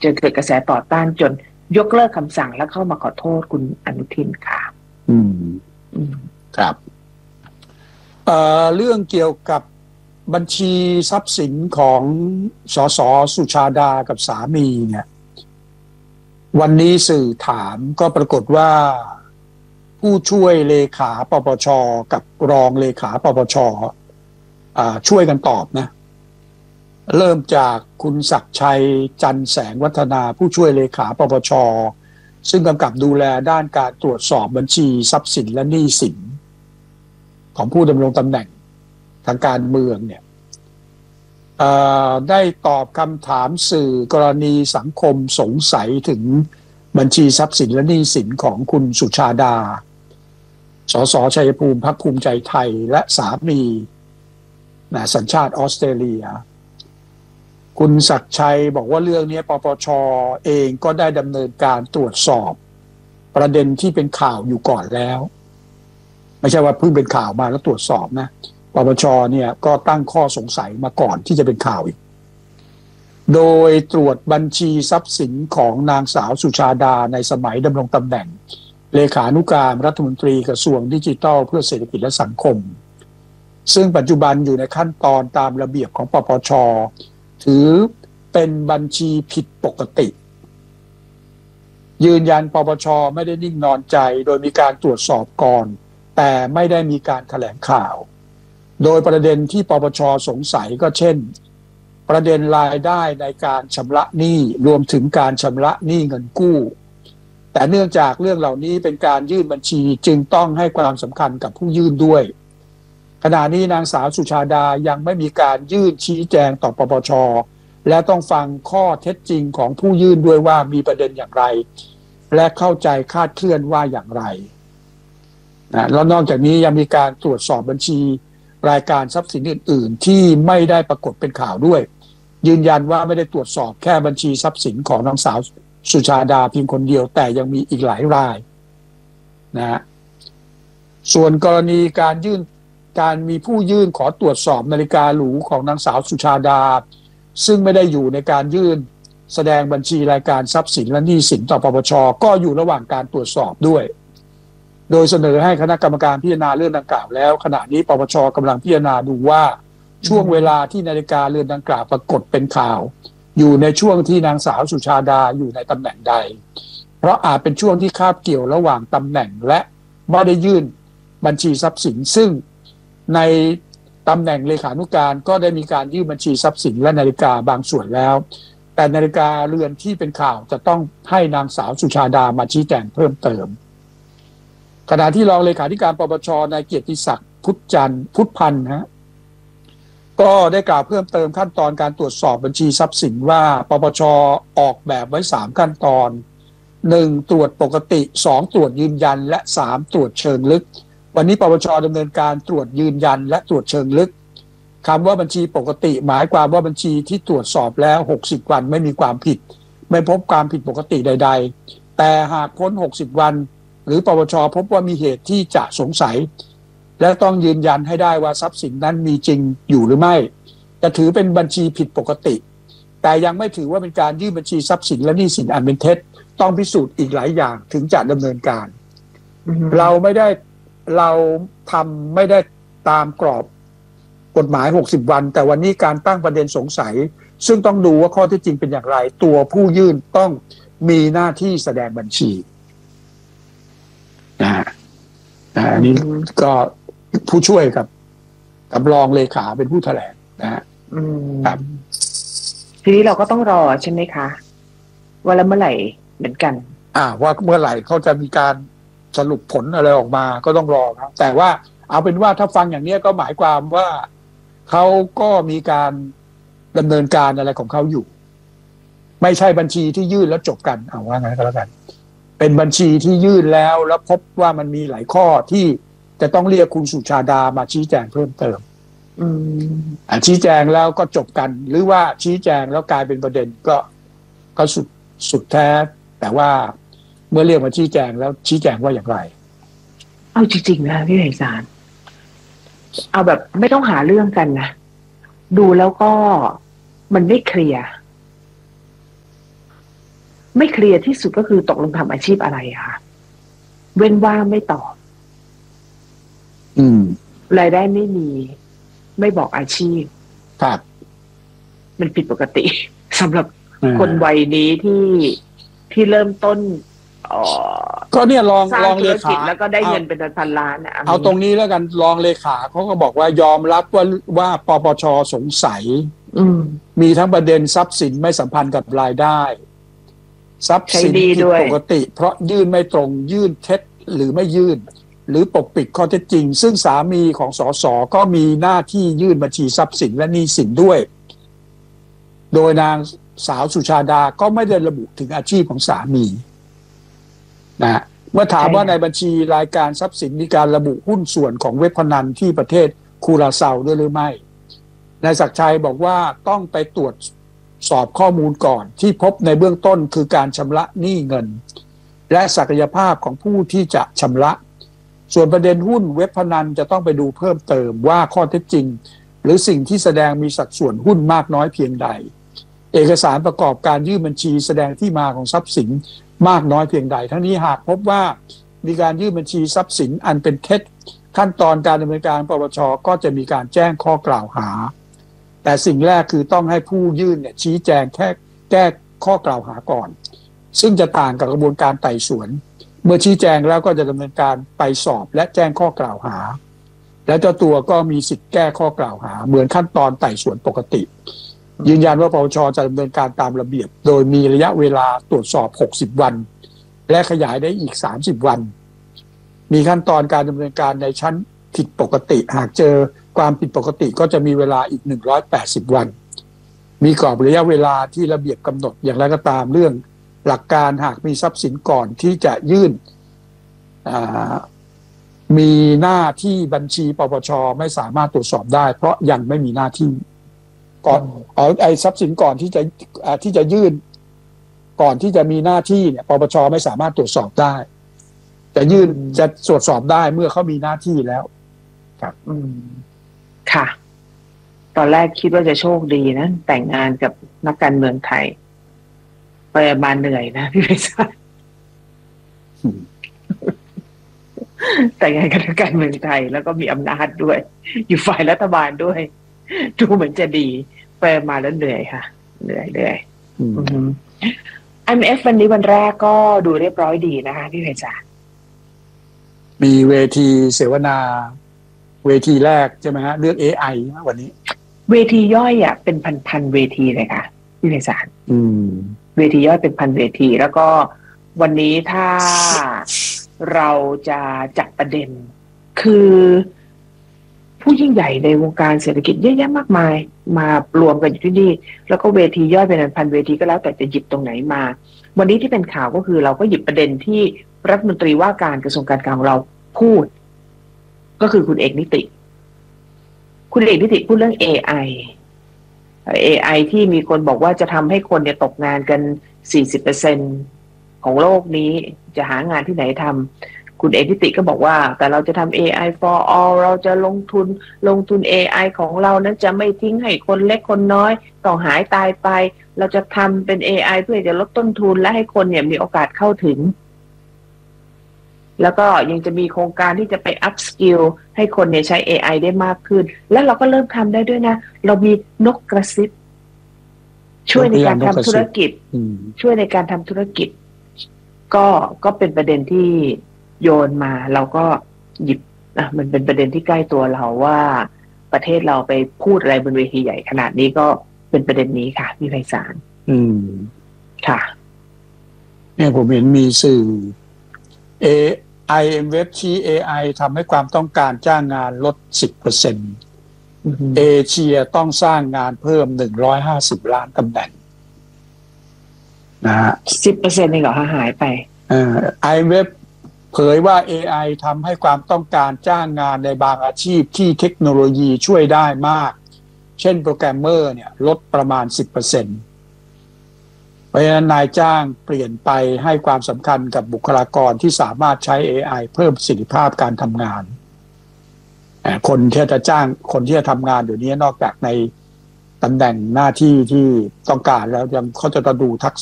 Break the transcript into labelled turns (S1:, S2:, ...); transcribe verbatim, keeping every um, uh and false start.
S1: จนเกิดกระแสต่อต้านจนยกเลิกคำสั่งแล้วเข้ามาขอโทษคุณอนุทินค่ะ
S2: อืมอืมครับเอ่อเรื่องเกี่ยวกับบัญชีทรัพย์สินของสสสุชาดากับสามีเนี่ยวันนี้สื่อถามก็ปรากฏว่าผู้ช่วยเลขาปปชกับรองเลขาปปชอ่าช่วยกันตอบนะเริ่มจากคุณศักดิ์ชัยจันแสงวัฒนาผู้ช่วยเลขาปปชซึ่งกำกับดูแลด้านการตรวจสอบบัญชีทรัพย์สินและหนี้สินของผู้ดำรงตำแหน่งทางการเมืองเนี่ยได้ตอบคำถามสื่อกรณีสังคมสงสัยถึงบัญชีทรัพย์สินและหนี้สินของคุณสุชาดาสสชัยภูมิพรรคภูมิใจไทยและสามีนะสัญชาติออสเตรเลียคุณศักดิ์ชัยบอกว่าเรื่องนี้ปปชเองก็ได้ดำเนินการตรวจสอบประเด็นที่เป็นข่าวอยู่ก่อนแล้วไม่ใช่ว่าเพิ่งเป็นข่าวมาแล้วตรวจสอบนะปปชเนี่ยก็ตั้งข้อสงสัยมาก่อนที่จะเป็นข่าวอีกโดยตรวจบัญชีทรัพย์สินของนางสาวสุชาดาในสมัยดำรงตำแหน่งเลขานุการรัฐมนตรีกระทรวงดิจิทัลเพื่อเศรษฐกิจและสังคมซึ่งปัจจุบันอยู่ในขั้นตอนตามระเบียบของปปชถือเป็นบัญชีผิดปกติยืนยันปปชไม่ได้นิ่งนอนใจโดยมีการตรวจสอบก่อนแต่ไม่ได้มีการแถลงข่าวโดยประเด็นที่ปปชสงสัยก็เช่นประเด็นรายได้ในการชำระหนี้รวมถึงการชำระหนี้เงินกู้แต่เนื่องจากเรื่องเหล่านี้เป็นการยื่นบัญชีจึงต้องให้ความสำคัญกับผู้ยื่นด้วยขณะนี้นางสาวสุชาดายังไม่มีการยื่นชี้แจงต่อปปชและต้องฟังข้อเท็จจริงของผู้ยื่นด้วยว่ามีประเด็นอย่างไรและเข้าใจคาดเคลื่อนว่าอย่างไรนะแล้วนอกจากนี้ยังมีการตรวจสอบบัญชีรายการทรัพย์สินอื่นๆที่ไม่ได้ปรากฏเป็นข่าวด้วยยืนยันว่าไม่ได้ตรวจสอบแค่บัญชีทรัพย์สินของนางสาวสุชาดาเพียงคนเดียวแต่ยังมีอีกหลายรายนะฮะส่วนกรณีการยื่นการมีผู้ยื่นขอตรวจสอบนาฬิกาหรูของนางสาวสุชาดาซึ่งไม่ได้อยู่ในการยื่นแสดงบัญชีรายการทรัพย์สินและหนี้สินต่อปปชก็อยู่ระหว่างการตรวจสอบด้วยโดยเสนอให้คณะกรรมการพิจารณาเรื่องดังกล่าวแล้วขณะนี้ปปชกำลังพิจารณาดูว่าช่วงเวลาที่นาฬิกาเรือนดังกล่าวปรากฏเป็นข่าวอยู่ในช่วงที่นางสาวสุชาดาอยู่ในตำแหน่งใดเพราะอาจเป็นช่วงที่คาบเกี่ยวระหว่างตำแหน่งและไม่ได้ยื่นบัญชีทรัพย์สินซึ่งในตำแหน่งเลขานุการก็ได้มีการยื่นบัญชีทรัพย์สินและนาฬิกาบางส่วนแล้วแต่นาฬิกาเรือนที่เป็นข่าวจะต้องให้นางสาวสุชาดามาชี้แจงเพิ่มเติมขณะที่รองเลขาธิการปปชนายเกียรติศักดิ์พุทธจันทร์พุทธพันธ์ฮะก็ได้กล่าวเพิ่มเติมขั้นตอนการตรวจสอบบัญชีทรัพย์สินว่าปปชออกแบบไว้สามขั้นตอนหนึ่งตรวจปกติสองตรวจยืนยันและสามตรวจเชิงลึกวันนี้ปปชดำเนินการตรวจยืนยันและตรวจเชิงลึกคำว่าบัญชีปกติหมายความว่าบัญชีที่ตรวจสอบแล้วหกสิบวันไม่มีความผิดไม่พบความผิดปกติใดๆแต่หากพ้นหกสิบวันหรือปปชพบว่ามีเหตุที่จะสงสัยและต้องยืนยันให้ได้ว่าทรัพย์สินนั้นมีจริงอยู่หรือไม่จะถือเป็นบัญชีผิดปกติแต่ยังไม่ถือว่าเป็นการยื่นบัญชีทรัพย์สินและหนี้สินอันเป็นเท็จต้องพิสูจน์อีกหลายอย่างถึงจะดำเนินการ mm-hmm. เราไม่ได้เราทำไม่ได้ตามกรอบกฎหมายหกสิบวันแต่วันนี้การตั้งประเด็นสงสัยซึ่งต้องดูว่าข้อเท็จจริงเป็นอย่างไรตัวผู้ยื่นต้องมีหน้าที่แสดงบัญชีนะฮะอันนี้ก็ผู้ช่วยกับกับรองเลขาเป็นผู้แถลงนะฮะครับ
S1: ทีนี้เราก็ต้องรอใช่ไหมคะว่าแล้วเมื่อไหร่เหมือนกัน
S2: อ่าว่าเมื่อไหร่เขาจะมีการสรุปผลอะไรออกมาก็ต้องรอครับแต่ว่าเอาเป็นว่าถ้าฟังอย่างนี้ก็หมายความว่าเขาก็มีการดำเนินการอะไรของเขาอยู่ไม่ใช่บัญชีที่ยื่นแล้วจบกันเอาว่างั้นก็แล้วกันเป็นบัญชีที่ยื่นแล้วแล้วพบว่ามันมีหลายข้อที่จะต้องเรียกคุณสุชาดามาชี้แจงเพิ่มเติมอืมอ่าชี้แจงแล้วก็จบกันหรือว่าชี้แจงแล้วกลายเป็นประเด็นก็ก็สุดสุดแท้แต่ว่าเมื่อเรียกมาชี้แจงแล้วชี้แจงว่าอย่างไร
S1: เอาจริงๆนะพี่ไพศาลเอาแบบไม่ต้องหาเรื่องกันนะดูแล้วก็มันไม่เคลียร์ไม่เคลียร์ที่สุดก็คือตกลงทำอาชีพอะไรอะคะเว้นว่าไม่ตอบ
S2: อืม
S1: รายได้ไม่มีไม่บอกอาชีพ
S2: ครับ
S1: มันผิดปกติ สำหรับคนวัยนี้ที่ที่เริ่มต้นเอ่อ
S2: ก็เนี่ยลอง
S1: สร้าง
S2: ลอง
S1: ธุรกิจ
S2: เลขา
S1: แล้วก็ได้เงินเป็นพันล้านนะ
S2: เอาตรงนี้แล้วกันรองเลขาเขาก็บอกว่ายอมรับว่าว่าปปชสงสัยมีทั้งประเด็นทรัพย์สินไม่สัมพันธ์กับรายได้ทรัพย์สินผิดปกติเพราะยื่นไม่ตรงยื่นเท็จหรือไม่ยื่นหรือปกปิดข้อเท็จจริงซึ่งสามีของสสก็มีหน้าที่ยื่นบัญชีทรัพย์สินและหนี้สินด้วยโดยนางสาวสุชาดาก็ไม่ได้ระบุถึงอาชีพของสามีนะเมื่อถามว่าในบัญชีรายการทรัพย์สินมีการระบุหุ้นส่วนของเว็บพนันที่ประเทศคูราเซาด้วยหรือไม่นายศักดิ์ชัยบอกว่าต้องไปตรวจสอบข้อมูลก่อนที่พบในเบื้องต้นคือการชำระหนี้เงินและศักยภาพของผู้ที่จะชำระส่วนประเด็นหุ้นเว็บพนันจะต้องไปดูเพิ่มเติมว่าข้อเท็จจริงหรือสิ่งที่แสดงมีสัดส่วนหุ้นมากน้อยเพียงใดเอกสารประกอบการยื่นบัญชีแสดงที่มาของทรัพย์สินมากน้อยเพียงใดทั้งนี้หากพบว่ามีการยื่นบัญชีทรัพย์สินอันเป็นเท็จขั้นตอนการดำเนินการปปชก็จะมีการแจ้งข้อกล่าวหาแต่สิ่งแรกคือต้องให้ผู้ยื่นเนี่ยชี้แจงแค่แก้ข้อกล่าวหาก่อนซึ่งจะต่างกับกระบวนการไต่สวนเมื่อชี้แจงแล้วก็จะดำเนินการไปสอบและแจ้งข้อกล่าวหาและเจ้าตัวก็มีสิทธิ์แก้ข้อกล่าวหาเหมือนขั้นตอนไต่สวนปกติยืนยันว่าปปชจะดำเนินการตามระเบียบโดยมีระยะเวลาตรวจสอบหกสิบวันและขยายได้อีกสามสิบวันมีขั้นตอนการดำเนินการในชั้นผิดปกติหากเจอความผิดปกติก็จะมีเวลาอีกหนึ่งร้อยแปดสิบวันมีกรอบระยะเวลาที่ระเบียบกำหนดอย่างไรก็ตามเรื่องหลักการหากมีทรัพย์สินก่อนที่จะยื่นมีหน้าที่บัญชีปปชไม่สามารถตรวจสอบได้เพราะยังไม่มีหน้าที่ก่อนเอาไอ้ทรัพย์สินก่อนที่จะที่จะยื่นก่อนที่จะมีหน้าที่เนี่ยปปชไม่สามารถตรวจสอบได้จะยื่นจะตรวจสอบได้เมื่อเขามีหน้าที่แล้วครับ
S1: อืมค่ะตอนแรกคิดว่าจะโชคดีนะแต่งงานกับนักการเมืองไทยไปมาเหนื่อยนะพี่วิชัยแต่งงานกับนักการเมืองไทยแล้วก็มีอำนาจด้วยอยู่ฝ่ายรัฐบาลด้วยดูเหมือนจะดีไปมาแล้วเหนื่อยค่ะเหนื่อยเหนื่อยไอ เอ็ม เอฟ วันนี้วันแรกก็ดูเรียบร้อยดีนะคะพี่วิชัย
S2: มีเวทีเสวนาเวทีแรกใช่ไหมฮะเรื่อง เอ ไอ วันนี้
S1: เวทีย่อยอ่ะเป็นพันๆเวทีเลยค่ะพี่วิชัยเวทีย่อยเป็นพันเวทีแล้วก็วันนี้ถ้าเราจะจัดประเด็นคือผู้ยิ่งใหญ่ในวงการเศรษฐกิจเยอะแยะมากมายมารวมกันอยู่ที่นี่แล้วก็เวทีย่อยเป็นพันเวทีก็แล้วแต่จะหยิบตรงไหนมาวันนี้ที่เป็นข่าวก็คือเราก็หยิบประเด็นที่รัฐมนตรีว่าการกระทรวงการคลังของเราพูดก็คือคุณเอกนิติคุณเอกนิติพูดเรื่อง เอ ไอ เอ ไอ ที่มีคนบอกว่าจะทำให้คนเนี่ยตกงานกัน สี่สิบเปอร์เซ็นต์ ของโลกนี้จะหางานที่ไหนทำคุณเอกนิติก็บอกว่าแต่เราจะทำ เอ ไอ for all เราจะลงทุนลงทุน เอ ไอ ของเรานั้นจะไม่ทิ้งให้คนเล็กคนน้อยต้องหายตายไปเราจะทำเป็น เอ ไอ เพื่อจะลดต้นทุนและให้คนเนี่ยมีโอกาสเข้าถึงแล้วก็ยังจะมีโครงการที่จะไป up skill ให้คนเนี่ยใช้ เอ ไอ ได้มากขึ้นแล้วเราก็เริ่มทำได้ด้วยนะเรามีนกกระซิบช่วยในการทำธุรกิจช่วยในการทำธุรกิจก็ก็เป็นประเด็นที่โยนมาเราก็หยิบอ่ะมันเป็นประเด็นที่ใกล้ตัวเราว่าประเทศเราไปพูดอะไรบนเวทีใหญ่ขนาดนี้ก็เป็นประเด็นนี้ค่ะพี่ไพศาล
S2: อืม
S1: ค่ะ
S2: เนี่ยผมเห็นมีสื่อ เอ ไอ เอ็ม Web ชี้ เอ ไอ ทำให้ความต้องการจ้างงานลด สิบเปอร์เซ็นต์ เอเชียต้องสร้างงานเพิ่มหนึ่งร้อยห้าสิบล้านตำแหน่งนะฮะ
S1: สิบเปอร์เซ็นต์ นี่เหรอหายไป
S2: เอ่อ ไอ เอ็ม Web เผยว่า เอ ไอ ทำให้ความต้องการจ้างงานในบางอาชีพที่เทคโนโลยีช่วยได้มากเช่นโปรแกรมเมอร์เนี่ยลดประมาณ สิบเปอร์เซ็นต์ เพราะฉะนั้นนายจ้างเปลี่ยนไปให้ความสำคัญกับบุคลากรที่สามารถใช้ เอ ไอ เพิ่มประสิทธิภาพการทำงานคนที่จะจ้างคนที่จะทำงานเดี๋ยวนี้นอกจากในตำแหน่งหน้าที่ที่ต้องการแล้วยังเขาจะต้องดูทัก